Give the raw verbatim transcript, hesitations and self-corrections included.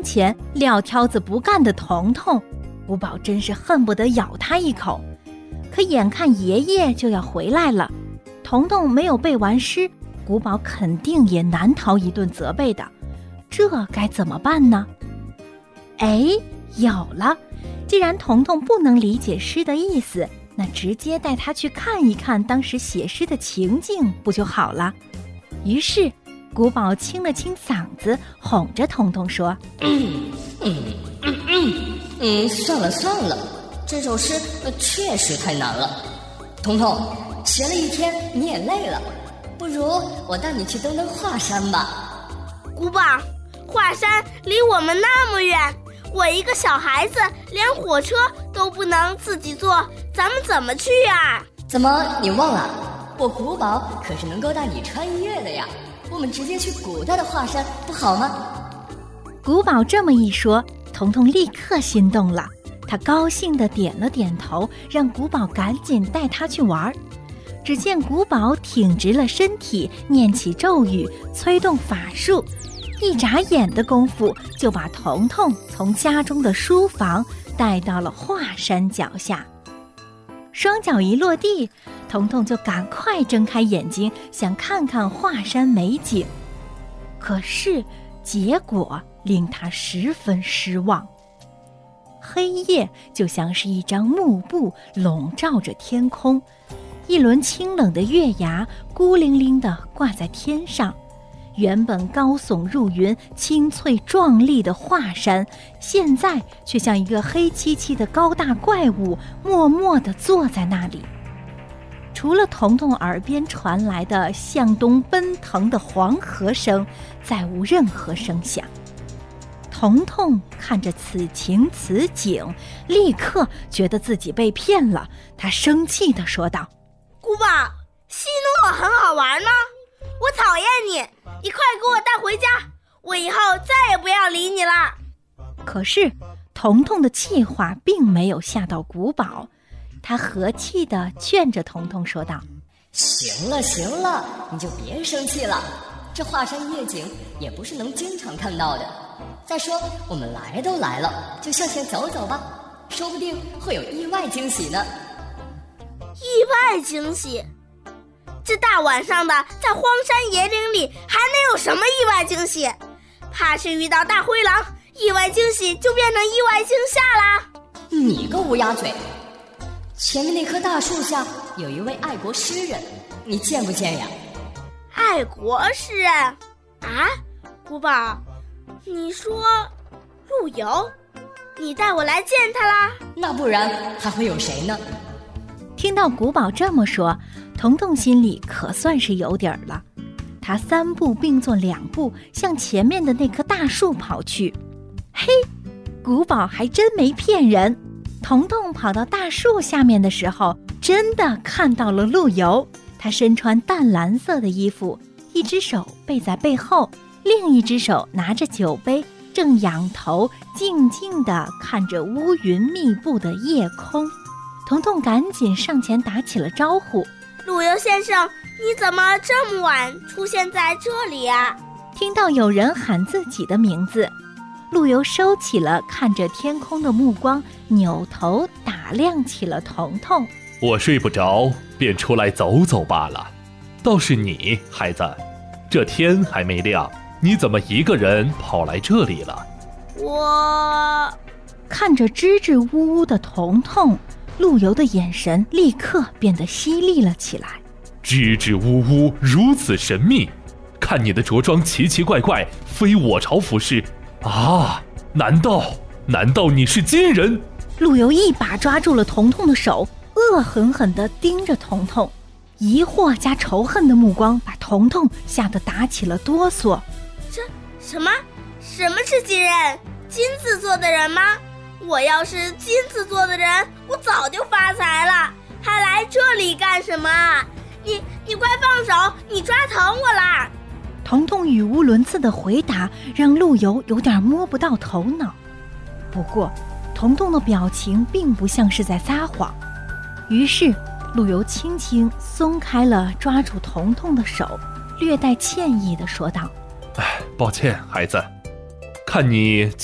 前撂挑子不干的彤彤，古宝真是恨不得咬他一口。可眼看爷爷就要回来了，彤彤没有背完诗，古宝肯定也难逃一顿责备的，这该怎么办呢？哎，有了！既然彤彤不能理解诗的意思，那直接带他去看一看当时写诗的情境不就好了？于是古宝清了清嗓子，哄着彤彤说： 嗯嗯嗯嗯嗯，算了算了，这首诗、呃、确实太难了。彤彤，学了一天你也累了，不如我带你去登登华山吧。 古宝，华山离我们那么远，我一个小孩子连火车都不能自己坐，咱们怎么去啊？ 怎么你忘了，我古宝可是能够带你穿越的呀，我们直接去古代的华山不好吗？ 古宝这么一说，彤彤立刻心动了，他高兴地点了点头，让古宝赶紧带他去玩。只见古宝挺直了身体，念起咒语，催动法术，一眨眼的功夫就把彤彤从家中的书房带到了华山脚下。双脚一落地，彤彤就赶快睁开眼睛，想看看华山美景。可是结果令他十分失望。黑夜就像是一张幕布笼罩着天空，一轮清冷的月牙孤零零地挂在天上。原本高耸入云、青翠壮丽的华山，现在却像一个黑漆漆的高大怪物，默默地坐在那里。除了彤彤耳边传来的向东奔腾的黄河声，再无任何声响。彤彤看着此情此景，立刻觉得自己被骗了，他生气地说道： 古宝，戏弄我很好玩呢，我讨厌你，你快给我带回家，我以后再也不要理你了。 可是彤彤的气话并没有吓到古宝，他和气地劝着彤彤说道： 行了行了，你就别生气了，这华山夜景也不是能经常看到的，再说我们来都来了，就向前走走吧，说不定会有意外惊喜呢。 意外惊喜？这大晚上的在荒山野岭里还能有什么意外惊喜？怕是遇到大灰狼，意外惊喜就变成意外惊吓啦。 你个乌鸦嘴，前面那棵大树下有一位爱国诗人，你见不见呀？ 爱国诗人啊？古宝，你说陆游？你带我来见他啦？ 那不然还会有谁呢？ 听到古宝这么说，彤彤心里可算是有底儿了。他三步并作两步向前面的那棵大树跑去。嘿，古宝还真没骗人。彤彤跑到大树下面的时候，真的看到了陆游。他身穿淡蓝色的衣服，一只手背在背后，另一只手拿着酒杯，正仰头静静地看着乌云密布的夜空。彤彤赶紧上前打起了招呼： 陆游先生，你怎么这么晚出现在这里啊？ 听到有人喊自己的名字，陆游收起了看着天空的目光，扭头打量起了彤彤。 我睡不着，便出来走走罢了。倒是你，孩子，这天还没亮，你怎么一个人跑来这里了？ 我看着支支吾吾的彤彤，陆游的眼神立刻变得犀利了起来。 支支吾吾，如此神秘，看你的着装奇奇怪怪，非我朝服饰啊！难道难道你是金人？ 陆游一把抓住了彤彤的手，恶狠狠地盯着彤彤，疑惑加仇恨的目光把彤彤吓得打起了哆嗦。 这什么？什么是金人？金子做的人吗？我要是金子做的人，我早就发财了，还来这里干什么？你你快放手，你抓疼我啦！ 彤彤语无伦次的回答让陆游有点摸不到头脑。不过彤彤的表情并不像是在撒谎，于是陆游轻轻松开了抓住彤彤的手，略带歉意地说道： 哎，抱歉孩子，看你